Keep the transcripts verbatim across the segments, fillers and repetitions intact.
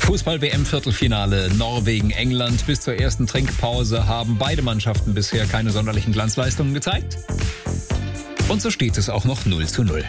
Fußball-W M-Viertelfinale Norwegen-England. Bis zur ersten Trinkpause haben beide Mannschaften bisher keine sonderlichen Glanzleistungen gezeigt. Und so steht es auch noch null zu null.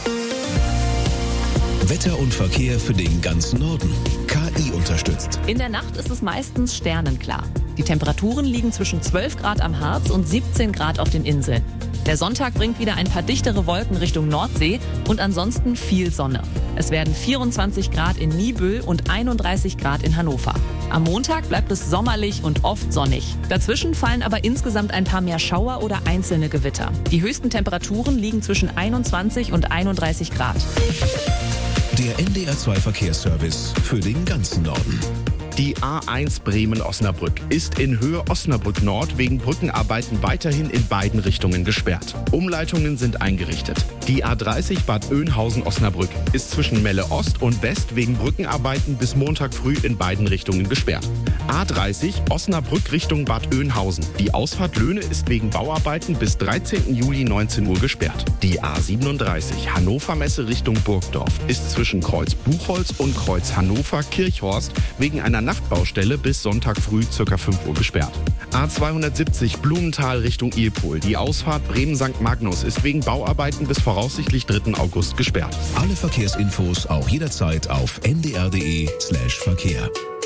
Wetter und Verkehr für den ganzen Norden. K I unterstützt. In der Nacht ist es meistens sternenklar. Die Temperaturen liegen zwischen zwölf Grad am Harz und siebzehn Grad auf den Inseln. Der Sonntag bringt wieder ein paar dichtere Wolken Richtung Nordsee und ansonsten viel Sonne. Es werden vierundzwanzig Grad in Niebüll und einunddreißig Grad in Hannover. Am Montag bleibt es sommerlich und oft sonnig. Dazwischen fallen aber insgesamt ein paar mehr Schauer oder einzelne Gewitter. Die höchsten Temperaturen liegen zwischen einundzwanzig und einunddreißig Grad. Der N D R zwei Verkehrsservice für den ganzen Norden. Die A eins Bremen-Osnabrück ist in Höhe Osnabrück Nord wegen Brückenarbeiten weiterhin in beiden Richtungen gesperrt. Umleitungen sind eingerichtet. Die A dreißig Bad Oeynhausen-Osnabrück ist zwischen Melle Ost und West wegen Brückenarbeiten bis Montag früh in beiden Richtungen gesperrt. A dreißig Osnabrück Richtung Bad Oeynhausen. Die Ausfahrt Löhne ist wegen Bauarbeiten bis dreizehnten Juli neunzehn Uhr gesperrt. Die A siebenunddreißig Hannover Messe Richtung Burgdorf ist zwischen Kreuz Buchholz und Kreuz Hannover Kirchhorst wegen einer Nachtbaustelle bis Sonntag früh ca. fünf Uhr gesperrt. A zweihundertsiebzig Blumenthal Richtung Ilpol. Die Ausfahrt Bremen-Sankt Magnus ist wegen Bauarbeiten bis voraussichtlich dritten August gesperrt. Alle Verkehrsinfos auch jederzeit auf n d r punkt d e slash Verkehr.